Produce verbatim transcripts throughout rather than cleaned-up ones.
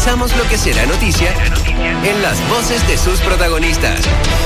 Analizamos lo que será noticia en las voces de sus protagonistas.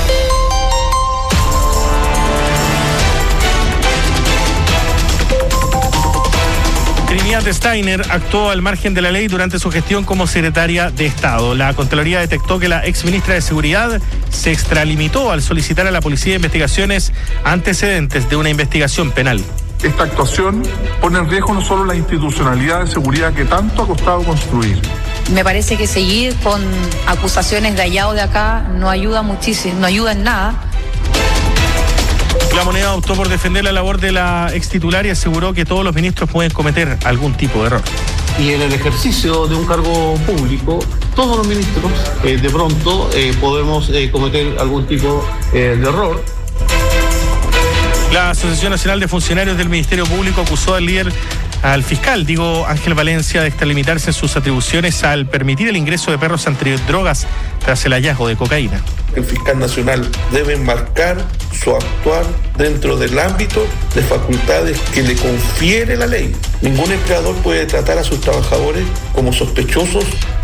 Trinidad Steiner actuó al margen de la ley durante su gestión como secretaria de Estado. La Contraloría detectó que la exministra de Seguridad se extralimitó al solicitar a la Policía de Investigaciones antecedentes de una investigación penal. Esta actuación pone en riesgo no solo la institucionalidad de seguridad que tanto ha costado construir. Me parece que seguir con acusaciones de allá o de acá no ayuda muchísimo, no ayuda en nada. La Moneda optó por defender la labor de la extitular y aseguró que todos los ministros pueden cometer algún tipo de error. Y en el ejercicio de un cargo público, todos los ministros, eh, de pronto, eh, podemos eh, cometer algún tipo eh, de error. La Asociación Nacional de Funcionarios del Ministerio Público acusó al líder, al fiscal, digo Ángel Valencia, de extralimitarse en sus atribuciones al permitir el ingreso de perros antidrogas tras el hallazgo de cocaína. El fiscal nacional debe enmarcar su actuar dentro del ámbito de facultades que le confiere la ley. Ningún empleador puede tratar a sus trabajadores como sospechosos.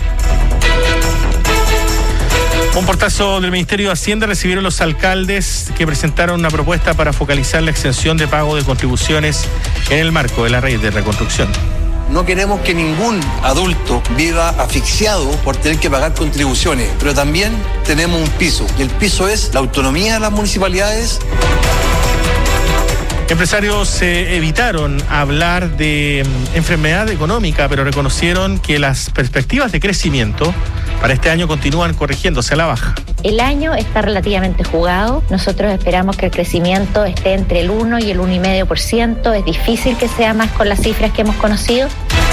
Un portazo del Ministerio de Hacienda recibieron los alcaldes que presentaron una propuesta para focalizar la exención de pago de contribuciones en el marco de la Ley de Reconstrucción. No queremos que ningún adulto viva asfixiado por tener que pagar contribuciones, pero también tenemos un piso, y el piso es la autonomía de las municipalidades. Empresarios eh, evitaron hablar de mm, enfermedad económica, pero reconocieron que las perspectivas de crecimiento para este año continúan corrigiéndose a la baja. El año está relativamente jugado. Nosotros esperamos que el crecimiento esté entre el uno y el uno coma cinco por ciento. Es difícil que sea más con las cifras que hemos conocido.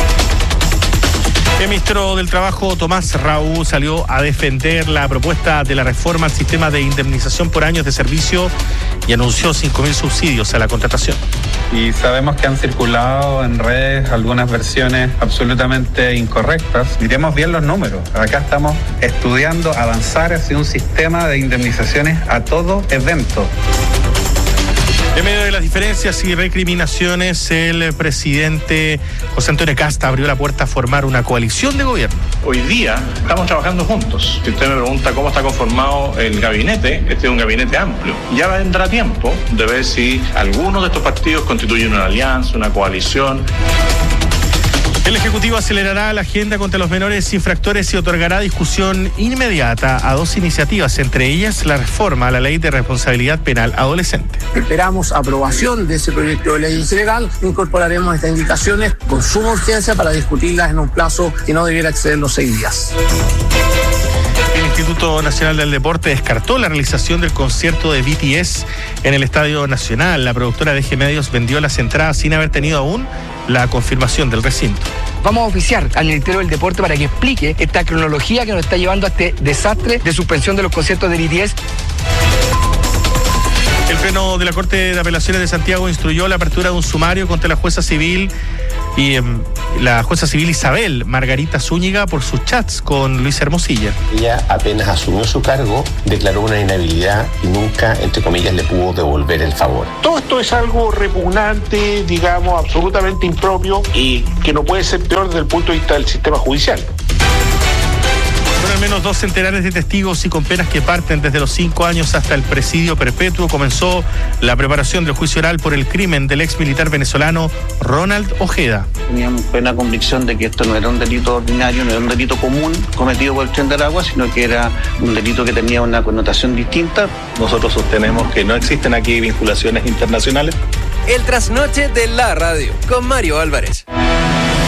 El ministro del Trabajo, Tomás Raúl, salió a defender la propuesta de la reforma al sistema de indemnización por años de servicio y anunció cinco mil subsidios a la contratación. Y sabemos que han circulado en redes algunas versiones absolutamente incorrectas. Miremos bien los números. Acá estamos estudiando avanzar hacia un sistema de indemnizaciones a todo evento. En medio de las diferencias y recriminaciones, el presidente José Antonio Kast abrió la puerta a formar una coalición de gobierno. Hoy día estamos trabajando juntos. Si usted me pregunta cómo está conformado el gabinete, este es un gabinete amplio. Ya vendrá tiempo de ver si algunos de estos partidos constituyen una alianza, una coalición. El Ejecutivo acelerará la agenda contra los menores infractores y otorgará discusión inmediata a dos iniciativas, entre ellas la reforma a la Ley de Responsabilidad Penal Adolescente. Esperamos aprobación de ese proyecto de ley legal. Incorporaremos estas indicaciones con suma urgencia para discutirlas en un plazo que no debiera exceder los seis días. El Instituto Nacional del Deporte descartó la realización del concierto de B T S en el Estadio Nacional. La productora de G Medios vendió las entradas sin haber tenido aún la confirmación del recinto. Vamos a oficiar al Ministerio del Deporte para que explique esta cronología que nos está llevando a este desastre de suspensión de los conciertos de B T S. El Pleno de la Corte de Apelaciones de Santiago instruyó la apertura de un sumario contra la jueza civil y eh, la jueza civil Isabel Margarita Zúñiga por sus chats con Luis Hermosilla. Ella apenas asumió su cargo, declaró una inhabilidad y nunca, entre comillas, le pudo devolver el favor. Todo esto es algo repugnante, digamos, absolutamente impropio y que no puede ser peor desde el punto de vista del sistema judicial. Con al menos dos centenares de testigos y con penas que parten desde los cinco años hasta el presidio perpetuo, comenzó la preparación del juicio oral por el crimen del ex militar venezolano Ronald Ojeda. Teníamos plena convicción de que esto no era un delito ordinario, no era un delito común cometido por el Tren de Aragua, sino que era un delito que tenía una connotación distinta. Nosotros sostenemos que no existen aquí vinculaciones internacionales. El trasnoche de la radio con Mario Álvarez.